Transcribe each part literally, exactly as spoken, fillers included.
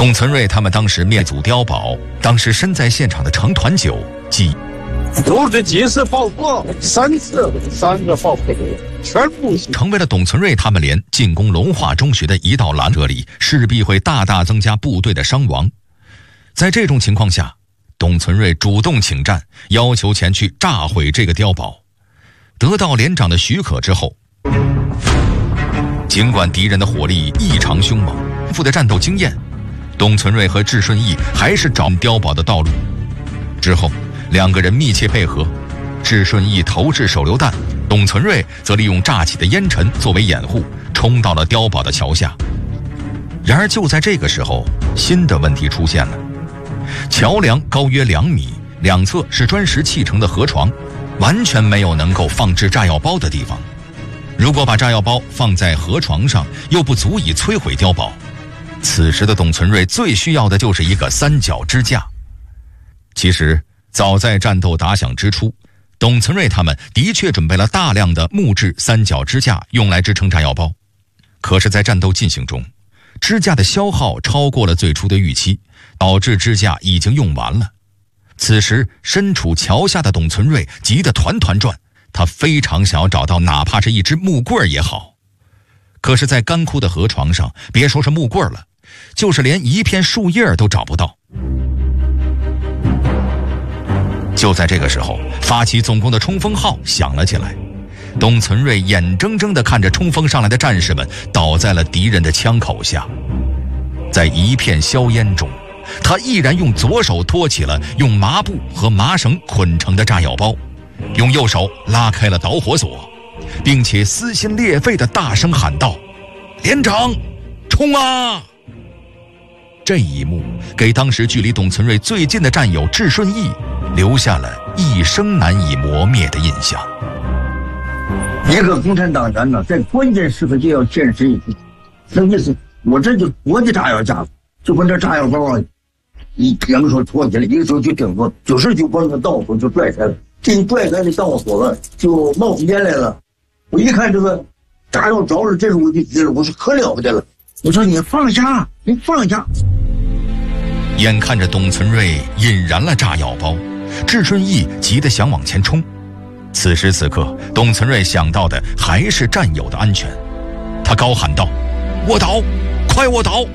董存瑞他们当时灭祖碉堡，当时身在现场的程团九即都是几次爆破，三次，三个爆破，全部成为了董存瑞他们连进攻龙化中学的一道拦这里，势必会大大增加部队的伤亡。在这种情况下，董存瑞主动请战，要求前去炸毁这个碉堡。得到连长的许可之后，尽管敌人的火力异常凶猛，丰富的战斗经验，董存瑞和智顺义还是找碉堡的道路。之后两个人密切配合，智顺义投掷手榴弹，董存瑞则利用炸起的烟尘作为掩护，冲到了碉堡的桥下。然而就在这个时候，新的问题出现了。桥梁高约两米，两侧是砖石砌成的河床，完全没有能够放置炸药包的地方。如果把炸药包放在河床上，又不足以摧毁碉堡。此时的董存瑞最需要的就是一个三角支架。其实早在战斗打响之初，董存瑞他们的确准备了大量的木质三角支架用来支撑炸药包。可是在战斗进行中，支架的消耗超过了最初的预期，导致支架已经用完了。此时身处桥下的董存瑞急得团团转，他非常想要找到哪怕是一只木棍也好。可是在干枯的河床上，别说是木棍了，就是连一片树叶都找不到。就在这个时候，发起总攻的冲锋号响了起来。董存瑞眼睁睁地看着冲锋上来的战士们倒在了敌人的枪口下。在一片硝烟中，他毅然用左手托起了用麻布和麻绳捆成的炸药包，用右手拉开了导火索，并且撕心裂肺地大声喊道：“连长，冲啊！”这一幕给当时距离董存瑞最近的战友智顺义留下了一生难以磨灭的印象。 一个共产党员呢，在关键时刻就要见谁一次，那意思我这就国际炸药架，就把这炸药包啊，一两个手托起来，一个手就顶住，就是就把那个导火就拽开了，这一拽开的导火了，就冒出烟来了。我一看这个炸药着了，这时候我就急了，我说可了不得了，我说你放下，你放下。 眼看着董存瑞引燃了炸药包，智顺义急得想往前冲。此时此刻，董存瑞想到的还是战友的安全，他高喊道：“卧倒，快卧倒！”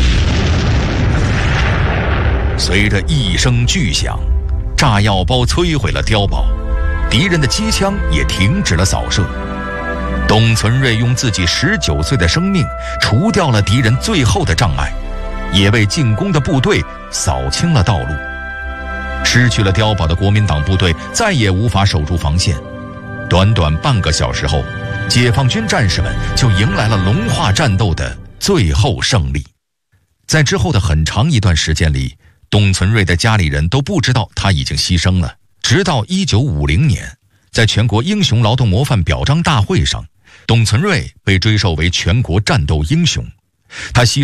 随着一声巨响，炸药包摧毁了碉堡，敌人的机枪也停止了扫射。董存瑞用自己十九岁的生命除掉了敌人最后的障碍，也为进攻的部队扫清了道路。失去了碉堡的国民党部队再也无法守住防线。短短半个小时后，解放军战士们就迎来了龙化战斗的最后胜利。在之后的很长一段时间里，董存瑞的家里人都不知道他已经牺牲了。直到一九五零年，在全国英雄劳动模范表彰大会上，董存瑞被追授为全国战斗英雄。他牺